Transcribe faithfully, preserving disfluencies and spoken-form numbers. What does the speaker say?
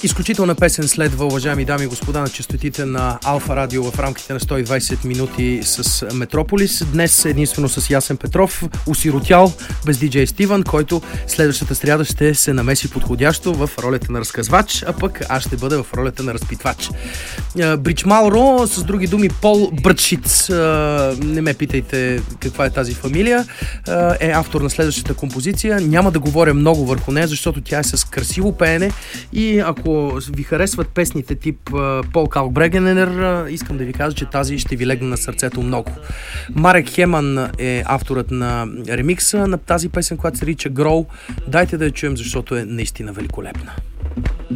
Изключителна песен следва, уважаеми дами и господа, на честотите на Алфа Радио в рамките на сто и двайсет минути с Метрополис. Днес единствено с Ясен Петров, осиротял, без диджей Стивън, който следващата сряда ще се намеси подходящо в ролята на разказвач, а пък аз ще бъда в ролята на разпитвач. Брич Малро, с други думи Пол Бръчиц, не ме питайте каква е тази фамилия, е автор на следващата композиция. Няма да говоря много върху нея, защото тя е с красиво пеене и ако ви харесват песните тип uh, Пол Калкбрегенер, uh, искам да ви кажа, че тази ще ви легне на сърцето много. Марек Хеман е авторът на ремикса на тази песен, която се нарича Grow. Дайте да я чуем, защото е наистина великолепна.